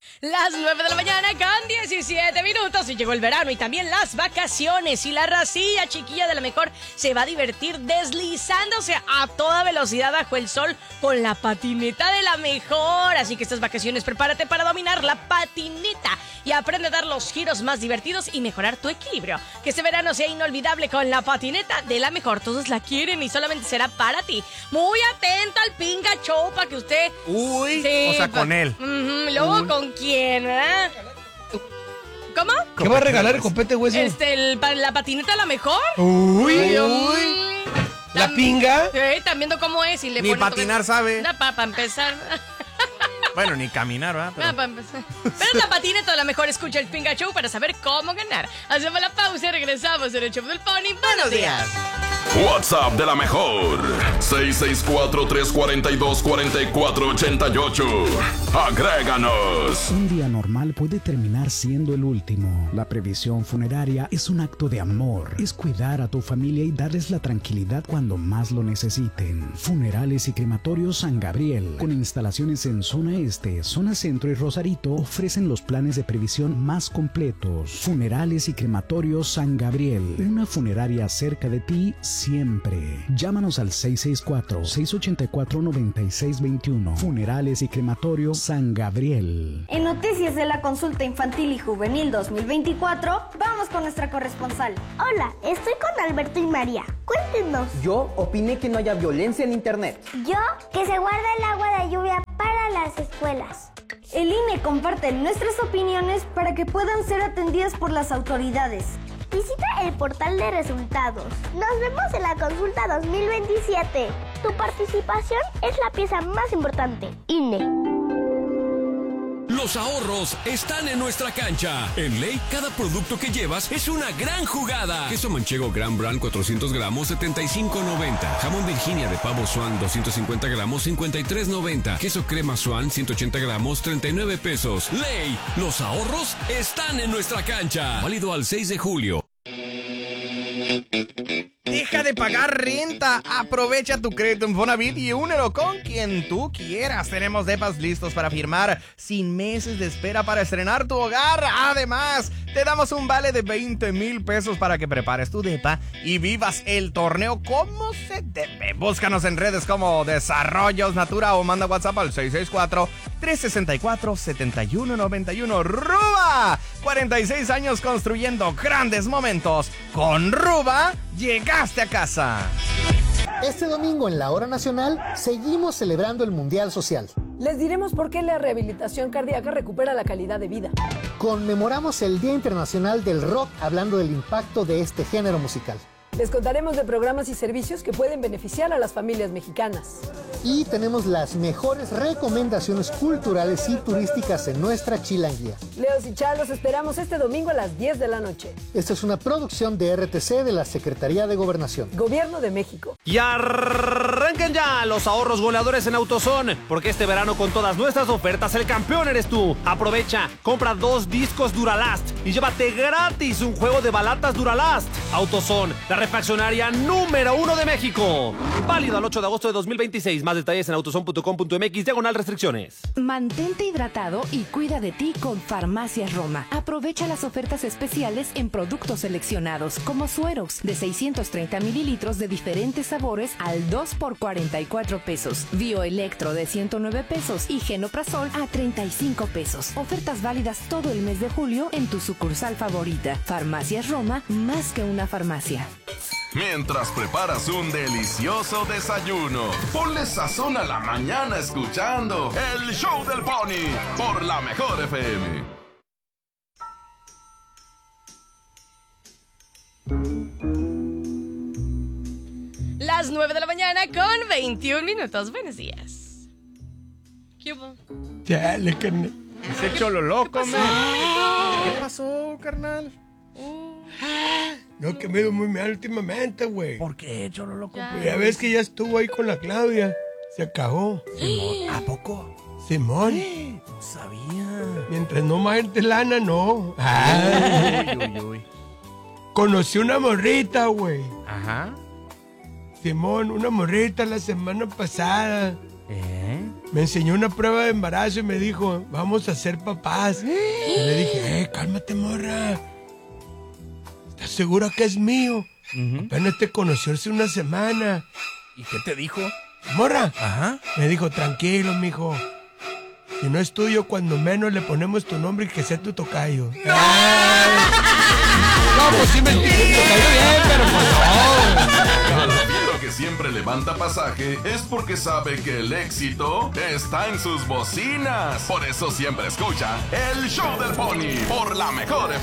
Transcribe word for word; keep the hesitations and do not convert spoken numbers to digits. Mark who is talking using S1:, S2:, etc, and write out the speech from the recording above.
S1: Las nueve de la mañana con diecisiete minutos y llegó el verano y también las vacaciones y la racilla chiquilla de la mejor se va a divertir deslizándose a toda velocidad bajo el sol con la patineta de la mejor. Así que estas vacaciones prepárate para dominar la patineta y aprende a dar los giros más divertidos y mejorar tu equilibrio. Que este verano sea inolvidable con la patineta de la mejor. Todos la quieren y solamente será para ti. Muy atenta al Pinga Show para que usted...
S2: Uy,
S1: sí,
S2: o sea,
S1: pa...
S2: con él.
S1: Uh-huh, luego
S2: Uy.
S1: con quién, ¿verdad? ¿Cómo?
S3: ¿Qué va a regalar el copete, güey?
S1: Este, el, la patineta la mejor.
S3: Uy,
S1: Ay,
S3: uy.
S1: mm,
S3: ¿La
S1: tam-
S3: pinga?
S1: Sí, están viendo cómo es y le
S2: Ni
S1: ponen
S2: patinar
S1: todo-
S2: sabe.
S1: Para pa empezar.
S2: Bueno, ni caminar, ¿verdad? Pero...
S1: Ah, pa empezar. Pero la patineta la mejor, escucha el Pinga Show para saber cómo ganar. Hacemos la pausa y regresamos en el Show del Pony. Buenos días.
S4: WhatsApp de la mejor seis seis cuatro, tres cuatro dos, cuatro cuatro ocho ocho. Agréganos.
S5: Un día normal puede terminar siendo el último. La previsión funeraria es un acto de amor. Es cuidar a tu familia y darles la tranquilidad cuando más lo necesiten. Funerales y crematorios San Gabriel, con instalaciones en zona este, zona centro y Rosarito, ofrecen los planes de previsión más completos. Funerales y crematorios San Gabriel, una funeraria cerca de ti siempre. Llámanos al seis seis cuatro, seis ocho cuatro, nueve seis dos uno. Funerales y crematorios San Gabriel.
S6: En Noticias de la Consulta Infantil y Juvenil dos mil veinticuatro, vamos con nuestra corresponsal.
S7: Hola, estoy con Alberto y María. Cuéntenos.
S8: Yo opiné que no haya violencia en internet.
S7: Yo, que se guarda el agua de lluvia para las escuelas.
S6: El I N E comparte nuestras opiniones para que puedan ser atendidas por las autoridades.
S7: Visita el portal de resultados. Nos vemos en la consulta dos mil veintisiete. Tu participación es la pieza más importante. I N E.
S9: Los ahorros están en nuestra cancha. En Ley, cada producto que llevas es una gran jugada. Queso manchego Gran Brand cuatrocientos gramos, setenta y cinco noventa. Jamón Virginia de pavo Swan doscientos cincuenta gramos, cincuenta y tres noventa. Queso crema Swan ciento ochenta gramos, treinta y nueve pesos. Ley, los ahorros están en nuestra cancha. Válido al seis de julio.
S2: Deja de pagar renta. Aprovecha tu crédito en Fonavit y únelo con quien tú quieras. Tenemos depas listos para firmar sin meses de espera para estrenar tu hogar. Además, te damos un vale de veinte mil pesos para que prepares tu depa y vivas el torneo como se debe. Búscanos en redes como Desarrollos Natura o manda WhatsApp al seis seis cuatro, tres seis cuatro, siete uno nueve uno. Ruba, cuarenta y seis años construyendo grandes momentos. Con Ruba, llegaste a casa.
S10: Este domingo en la Hora Nacional seguimos celebrando el Mundial Social.
S11: Les diremos por qué la rehabilitación cardíaca recupera la calidad de vida.
S10: Conmemoramos el Día Internacional del Rock hablando del impacto de este género musical.
S11: Les contaremos de programas y servicios que pueden beneficiar a las familias mexicanas.
S10: Y tenemos las mejores recomendaciones culturales y turísticas en nuestra chilanguía.
S11: Leos y Char, los esperamos este domingo a las diez de la noche.
S10: Esta es una producción de R T C de la Secretaría de Gobernación.
S11: Gobierno de México.
S12: Y arranquen ya los ahorros goleadores en AutoZone, porque este verano con todas nuestras ofertas el campeón eres tú. Aprovecha, compra dos discos Duralast y llévate gratis un juego de balatas Duralast. AutoZone, la refaccionaria número uno de México. Válido al ocho de agosto de dos mil veintiséis. Más detalles en autozone punto com punto mx, diagonal restricciones.
S13: Mantente hidratado y cuida de ti con Farmacias Roma. Aprovecha las ofertas especiales en productos seleccionados, como Suerox, de seiscientos treinta mililitros de diferentes sabores al dos por cuarenta y cuatro pesos. Bioelectro de ciento nueve pesos y Genoprazol a treinta y cinco pesos. Ofertas válidas todo el mes de julio en tu sucursal favorita. Farmacias Roma, más que una farmacia.
S4: Mientras preparas un delicioso desayuno, ponle sazón a la mañana escuchando el Show del Pony por la Mejor F M.
S1: Las nueve de la mañana con veintiún minutos. Buenos días. ¿Qué hubo?
S3: Dale, carnal.
S2: Ese cholo loco,
S1: ¿Qué
S2: man.
S1: pasó?
S2: ¿Qué pasó, carnal?
S1: Uh,
S3: No, que me he ido muy mal últimamente, güey.
S2: ¿Por qué, cholo loco?
S1: Ya.
S3: Ya ves que ya estuvo ahí con la Claudia. Se acabó.
S2: Simón. ¿A poco?
S3: Simón.
S2: No sabía.
S3: Mientras no marte lana, no. Ay.
S2: Uy, uy, uy.
S3: Conocí una morrita, güey.
S2: Ajá.
S3: Simón, una morrita la semana pasada.
S2: ¿Eh?
S3: me enseñó una prueba de embarazo y me dijo, vamos a ser papás. Y le dije, eh, cálmate, morra. ¿Estás segura que es mío? Uh-huh. Apenas te conoció hace una semana.
S2: ¿Y qué te dijo?
S3: Morra.
S2: Ajá.
S3: Me dijo, tranquilo, mijo. Si no es tuyo, cuando menos le ponemos tu nombre y que sea tu tocayo. ¡No! No, pues sí me estoy tocayo bien, pero pues no.
S4: El rapero que siempre levanta pasaje es porque sabe que el éxito está en sus bocinas. Por eso siempre escucha el Show del Pony por la mejor